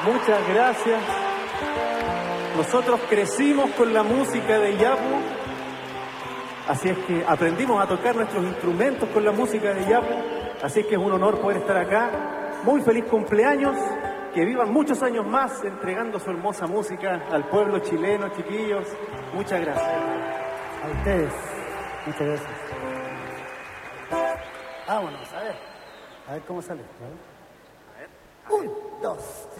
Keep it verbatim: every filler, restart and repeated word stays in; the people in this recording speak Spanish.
Muchas gracias. Nosotros crecimos con la música de Yapu, así es que aprendimos a tocar nuestros instrumentos con la música de Yapu, así es que es un honor poder estar acá. Muy feliz cumpleaños, que vivan muchos años más entregando su hermosa música al pueblo chileno, chiquillos. Muchas gracias. A ustedes, muchas gracias. Vámonos, a ver, a ver cómo sale. A ver. Un, dos, tres.